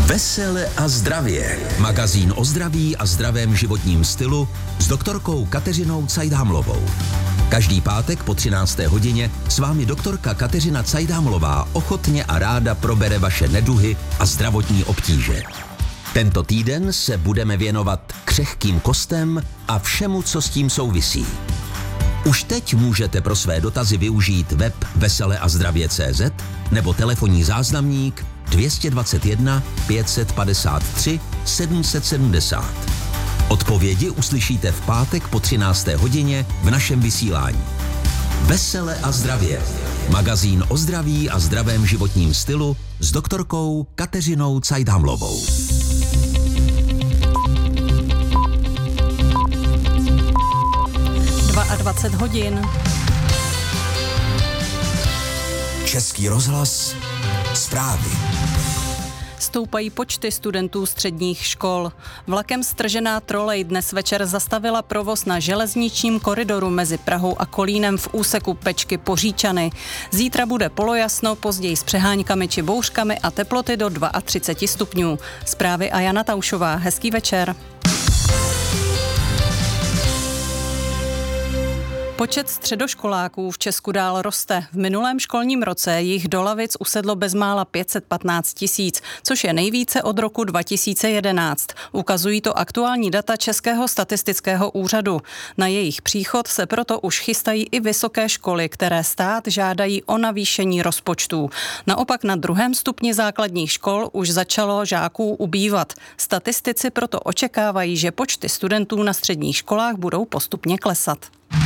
Vesele a zdravě. Magazín o zdraví a zdravém životním stylu s doktorkou Kateřinou Cajdhamlovou. Každý pátek po 13. hodině s vámi doktorka Kateřina Cajdhamlová ochotně a ráda probere vaše neduhy a zdravotní obtíže. Tento týden se budeme věnovat křehkým kostem a všemu, co s tím souvisí. Už teď můžete pro své dotazy využít web veseleazdravě.cz nebo telefonní záznamník 221 553 770. Odpovědi uslyšíte v pátek po 13. hodině v našem vysílání. Vesele a zdravě. Magazín o zdraví a zdravém životním stylu s doktorkou Kateřinou Cajdhamlovou. A 20 hodin. Český rozhlas, zprávy. Stoupají počty studentů středních škol. Vlakem stržená trolej dnes večer zastavila provoz na železničním koridoru mezi Prahou a Kolínem v úseku Pečky Poříčany. Zítra bude polojasno, později s přeháňkami či bouřkami a teploty do 32 stupňů. Zprávy a Jana Taušová. Hezký večer. Počet středoškoláků v Česku dál roste. V minulém školním roce jich do lavic usedlo bezmála 515 000, což je nejvíce od roku 2011. Ukazují to aktuální data Českého statistického úřadu. Na jejich příchod se proto už chystají i vysoké školy, které stát žádají o navýšení rozpočtů. Naopak na druhém stupni základních škol už začalo žáků ubývat. Statistici proto očekávají, že počty studentů na středních školách budou postupně klesat.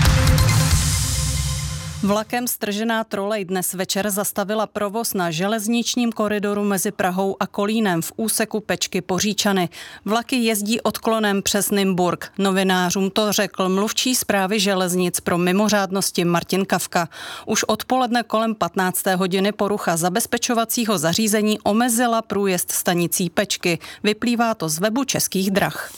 Vlakem stržená trolej dnes večer zastavila provoz na železničním koridoru mezi Prahou a Kolínem v úseku Pečky Poříčany. Vlaky jezdí odklonem přes Nymburk. Novinářům to řekl mluvčí správy železnic pro mimořádnosti Martin Kafka. Už odpoledne kolem 15. hodiny porucha zabezpečovacího zařízení omezila průjezd stanicí Pečky. Vyplývá to z webu Českých drah.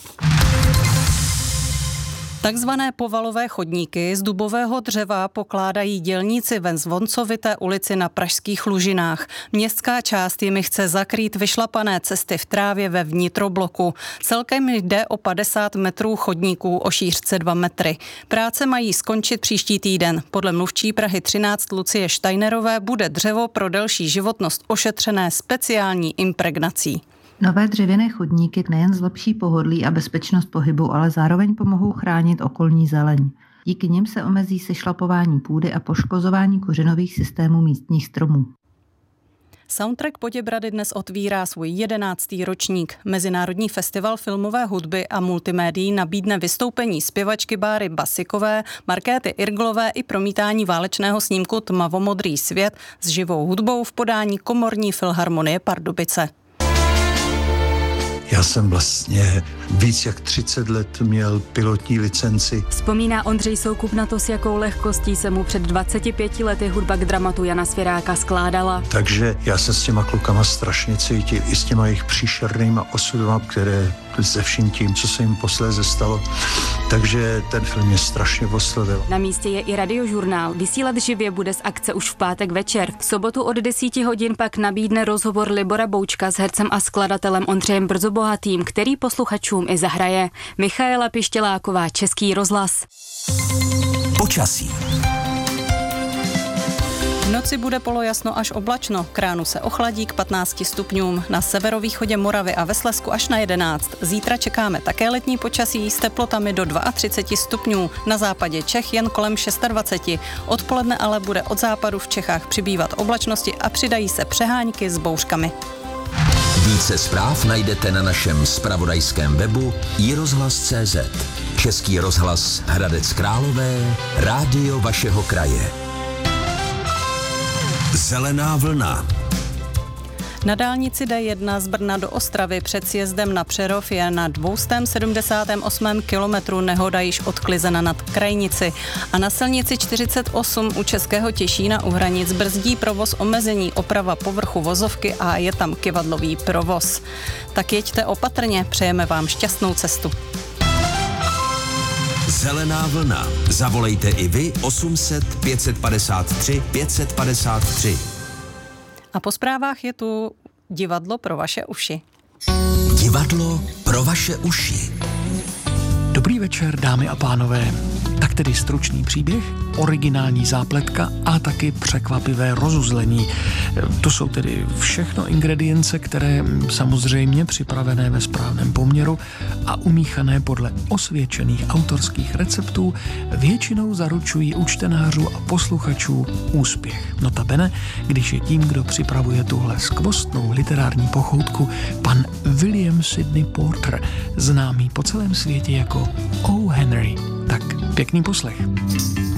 Takzvané povalové chodníky z dubového dřeva pokládají dělníci ve Zvoncovité ulici na pražských Lužinách. Městská část jimi chce zakrýt vyšlapané cesty v trávě ve vnitrobloku. Celkem jde o 50 metrů chodníků o šířce 2 metry. Práce mají skončit příští týden. Podle mluvčí Prahy 13 Lucie Steinerové bude dřevo pro delší životnost ošetřené speciální impregnací. Nové dřevěné chodníky nejen zlepší pohodlí a bezpečnost pohybu, ale zároveň pomohou chránit okolní zeleň. Díky nim se omezí sešlapování půdy a poškozování kořenových systémů místních stromů. Soundtrack Poděbrady dnes otvírá svůj 11. ročník. Mezinárodní festival filmové hudby a multimédií nabídne vystoupení zpěvačky Báry Basikové, Markéty Irglové i promítání válečného snímku Tmavomodrý svět s živou hudbou v podání Komorní filharmonie Pardubice. Já jsem vlastně víc jak 30 let měl pilotní licenci. Vzpomíná Ondřej Soukup na to, s jakou lehkostí se mu před 25 lety hudba k dramatu Jana Svěráka skládala. Takže já se s těma klukama strašně cítil, i s těma jejich příšernýma osudama, které se vším tím, co se jim posléze stalo. Takže ten film mě strašně oslovil. Na místě je i radiožurnál. Vysílat živě bude z akce už v pátek večer. V sobotu od 10 hodin pak nabídne rozhovor Libora Boučka s hercem a skladatelem Ondřejem Brzobohatým, který posluchačům i zahraje. Michaela Pištěláková, Český rozhlas. Počasí. V noci bude polojasno až oblačno, k ránu se ochladí k 15 stupňům, na severovýchodě Moravy a ve Slezsku až na 11. Zítra čekáme také letní počasí s teplotami do 32 stupňů, na západě Čech jen kolem 26. Odpoledne ale bude od západu v Čechách přibývat oblačnosti a přidají se přeháňky s bouřkami. Více zpráv najdete na našem zpravodajském webu iRozhlas.cz. Český rozhlas Hradec Králové, rádio vašeho kraje. Zelená vlna. Na dálnici D1 z Brna do Ostravy před sjezdem na Přerov je na 278. kilometru nehoda již odklizena nad Krajnici a na silnici 48 u Českého Těšína u hranic brzdí provoz omezení oprava povrchu vozovky a je tam kyvadlový provoz. Tak jeďte opatrně, přejeme vám šťastnou cestu. Zelená vlna. Zavolejte i vy 800 553 553. A po zprávách je tu divadlo pro vaše uši. Divadlo pro vaše uši. Dobrý večer, dámy a pánové. Tak tedy stručný příběh, originální zápletka a taky překvapivé rozuzlení. To jsou tedy všechno ingredience, které samozřejmě připravené ve správném poměru a umíchané podle osvědčených autorských receptů většinou zaručují u čtenářů a posluchačů úspěch. Notabene, když je tím, kdo připravuje tuhle skvostnou literární pochoutku, pan William Sidney Porter, známý po celém světě jako O. Henry. Tak pěkný poslech.